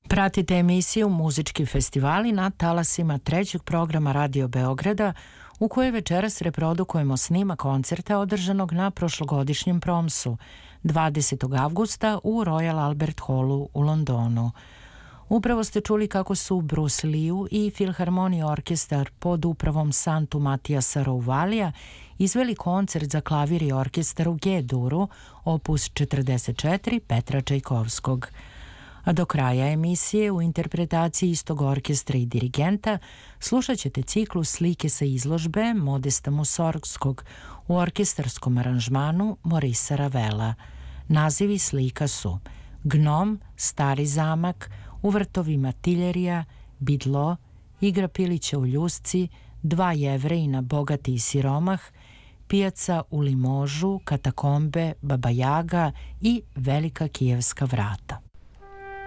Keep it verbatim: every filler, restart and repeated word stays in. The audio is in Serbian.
Pratite emisiju Muzički festivali na talasima trećeg programa Radio Beograda, u kojoj večeras reprodukujemo snima koncerta održanog na prošlogodišnjem promsu, dvadesetog avgusta u Royal Albert Hallu u Londonu. Upravo ste čuli kako su Bruce Liu i Filharmonija orkestar pod upravom Santu Matijasa Rouvalija izveli koncert za klavir i orkestar u G-duru, opus četrdeset četiri Petra Čajkovskog. A do kraja emisije u interpretaciji istog orkestra i dirigenta slušat ćete ciklus slike sa izložbe Modesta Musorgskog u orkestarskom aranžmanu Morisa Ravela. Nazivi slika su Gnom, Stari zamak, U vrtovima Tiljerija, Bidlo, Igra pilića u ljusci, Dva jevrejina, Bogati i siromah, Pijaca u Limožu, Katakombe, Baba Jaga i Velika kijevska vrata.